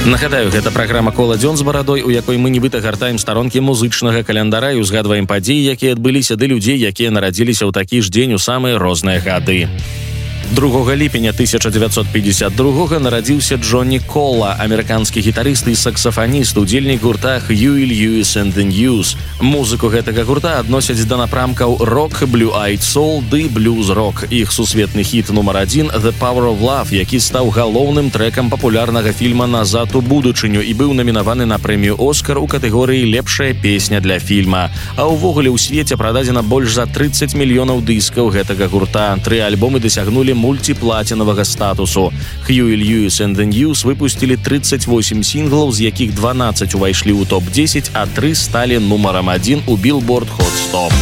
Нагадаю, гэта праграма «Кола дзён з барадой», у якой мы нібыта гартаем старонкі музычнага календара і узгадваем падзеі, якія адбыліся, ды людзей, якія нарадзіліся ў такі ж дзень у самыя розныя гады. 2 ліпеня 1952 нарадзіўся Джонні Колла, амерыканскі гітарыст і саксафаніст, удзельнік гурта Huey Lewis and the News. Музыку гэтага гурта адносяць да напрамкаў рок, блю-айд соул ды блюз-рок. Іх сусветны хіт нумар 1 «The Power of Love», які стаў галоўным трэкам папулярнага фільма «Назад у будучыню» і быў намінаваны на прэмію «Оскар» у катэгорыі «Лепшая песня для фільма». А ўвогуле ў свеце прададзена больш за 30 мільёнаў дыскаў гэтага гурта. 3 альбомы дасягнулі мультиплатинового статусу. Huey Lewis and the News выпустили 38 синглов, з якіх 12 увайшлі ў топ-10, а 3 сталі нумаром 1 у Billboard Hot 100.